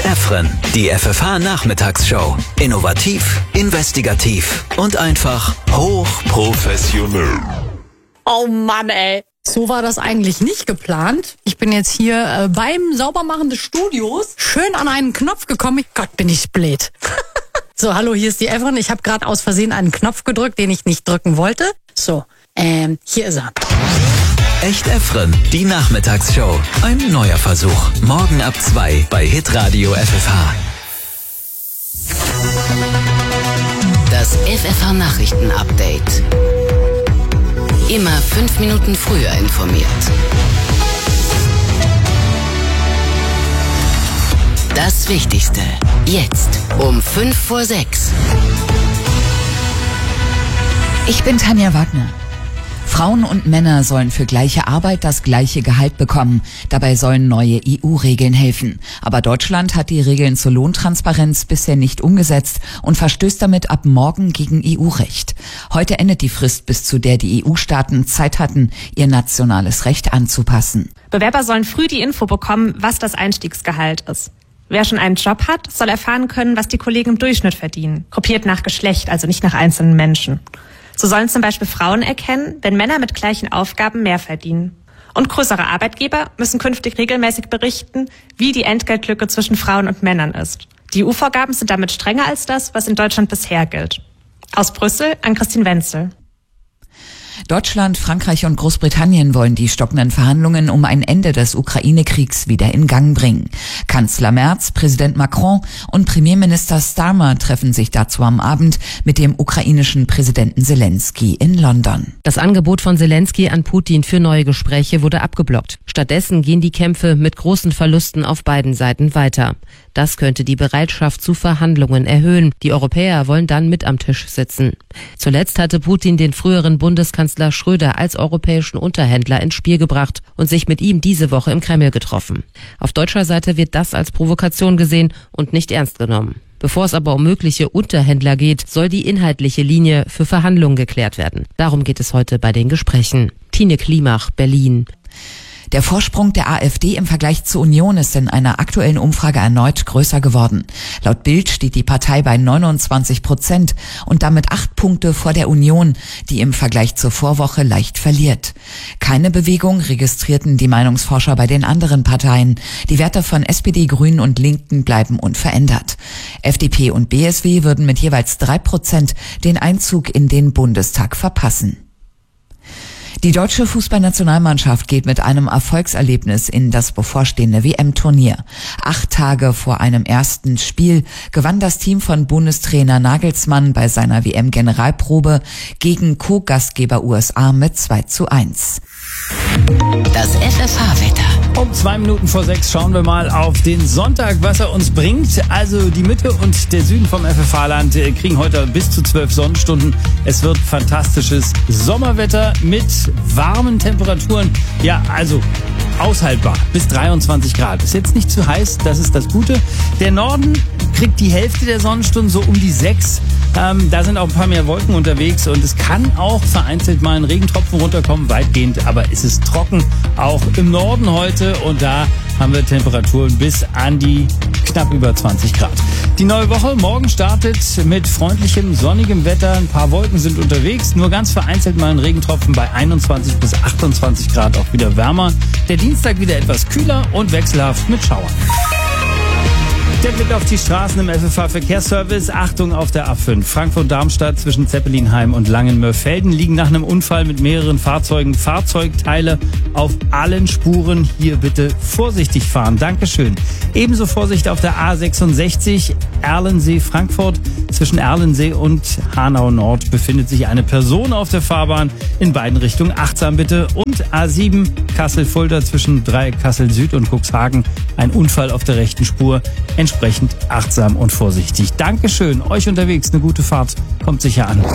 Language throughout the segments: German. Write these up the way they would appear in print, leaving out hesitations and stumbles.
Echt Efren, die FFH-Nachmittagsshow. Innovativ, investigativ und einfach hochprofessionell. Oh Mann, ey. So war das eigentlich nicht geplant. Ich bin jetzt hier beim Saubermachen des Studios schön an einen Knopf gekommen. Gott, bin ich blöd. So, hallo, hier ist die Efren. Ich habe gerade aus Versehen einen Knopf gedrückt, den ich nicht drücken wollte. So, hier ist er. Echt Efren, die Nachmittagsshow. Ein neuer Versuch. Morgen ab 2 bei Hitradio FFH. Das FFH-Nachrichten-Update. Immer 5 Minuten früher informiert. Das Wichtigste. Jetzt um 5:05. Ich bin Tanja Wagner. Frauen und Männer sollen für gleiche Arbeit das gleiche Gehalt bekommen. Dabei sollen neue EU-Regeln helfen. Aber Deutschland hat die Regeln zur Lohntransparenz bisher nicht umgesetzt und verstößt damit ab morgen gegen EU-Recht. Heute endet die Frist, bis zu der die EU-Staaten Zeit hatten, ihr nationales Recht anzupassen. Bewerber sollen früh die Info bekommen, was das Einstiegsgehalt ist. Wer schon einen Job hat, soll erfahren können, was die Kollegen im Durchschnitt verdienen. Gruppiert nach Geschlecht, also nicht nach einzelnen Menschen. So sollen zum Beispiel Frauen erkennen, wenn Männer mit gleichen Aufgaben mehr verdienen. Und größere Arbeitgeber müssen künftig regelmäßig berichten, wie die Entgeltlücke zwischen Frauen und Männern ist. Die EU-Vorgaben sind damit strenger als das, was in Deutschland bisher gilt. Aus Brüssel an Christine Wenzel. Deutschland, Frankreich und Großbritannien wollen die stockenden Verhandlungen um ein Ende des Ukraine-Kriegs wieder in Gang bringen. Kanzler Merz, Präsident Macron und Premierminister Starmer treffen sich dazu am Abend mit dem ukrainischen Präsidenten Zelensky in London. Das Angebot von Zelensky an Putin für neue Gespräche wurde abgeblockt. Stattdessen gehen die Kämpfe mit großen Verlusten auf beiden Seiten weiter. Das könnte die Bereitschaft zu Verhandlungen erhöhen. Die Europäer wollen dann mit am Tisch sitzen. Zuletzt hatte Putin den früheren Bundeskanzler Schröder als europäischen Unterhändler ins Spiel gebracht und sich mit ihm diese Woche im Kreml getroffen. Auf deutscher Seite wird das als Provokation gesehen und nicht ernst genommen. Bevor es aber um mögliche Unterhändler geht, soll die inhaltliche Linie für Verhandlungen geklärt werden. Darum geht es heute bei den Gesprächen. Tine Klimach, Berlin. Der Vorsprung der AfD im Vergleich zur Union ist in einer aktuellen Umfrage erneut größer geworden. Laut Bild steht die Partei bei 29% und damit 8 Punkte vor der Union, die im Vergleich zur Vorwoche leicht verliert. Keine Bewegung registrierten die Meinungsforscher bei den anderen Parteien. Die Werte von SPD, Grünen und Linken bleiben unverändert. FDP und BSW würden mit jeweils 3% den Einzug in den Bundestag verpassen. Die deutsche Fußballnationalmannschaft geht mit einem Erfolgserlebnis in das bevorstehende WM-Turnier. 8 Tage vor einem ersten Spiel gewann das Team von Bundestrainer Nagelsmann bei seiner WM-Generalprobe gegen Co-Gastgeber USA mit 2:1. Das FFH-Wetter. Um 6:02 schauen wir mal auf den Sonntag, was er uns bringt. Also die Mitte und der Süden vom FFH-Land kriegen heute bis zu 12 Sonnenstunden. Es wird fantastisches Sommerwetter mit warmen Temperaturen. Ja, also aushaltbar bis 23 Grad. Ist jetzt nicht zu heiß, das ist das Gute. Der Norden kriegt die Hälfte der Sonnenstunden, so um die 6. Da sind auch ein paar mehr Wolken unterwegs und es kann auch vereinzelt mal ein Regentropfen runterkommen, weitgehend, aber es ist trocken, auch im Norden heute, und da haben wir Temperaturen bis an die knapp über 20 Grad. Die neue Woche morgen startet mit freundlichem, sonnigem Wetter. Ein paar Wolken sind unterwegs, nur ganz vereinzelt mal ein Regentropfen bei 21 bis 28 Grad, auch wieder wärmer. Der Dienstag wieder etwas kühler und wechselhaft mit Schauern. Der Blick auf die Straßen im FFH-Verkehrsservice. Achtung auf der A5. Frankfurt-Darmstadt zwischen Zeppelinheim und Langenmörfelden liegen nach einem Unfall mit mehreren Fahrzeugen Fahrzeugteile auf allen Spuren. Hier bitte vorsichtig fahren. Dankeschön. Ebenso Vorsicht auf der A66 Erlensee-Frankfurt. Zwischen Erlensee und Hanau-Nord befindet sich eine Person auf der Fahrbahn. In beiden Richtungen achtsam bitte. Und A7 Kassel-Fulda zwischen Dreieck Kassel-Süd und Cuxhagen. Ein Unfall auf der rechten Spur. Entsprechend achtsam und vorsichtig. Dankeschön. Euch unterwegs eine gute Fahrt. Kommt sicher an.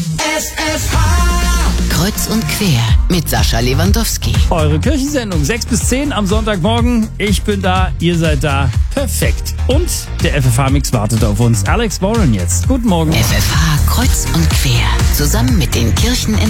Kreuz und quer mit Sascha Lewandowski. Eure Kirchensendung 6 bis 10 am Sonntagmorgen. Ich bin da, ihr seid da. Perfekt. Und der FFH-Mix wartet auf uns. Alex Warren jetzt. Guten Morgen. FFH Kreuz und quer. Zusammen mit den Kirchen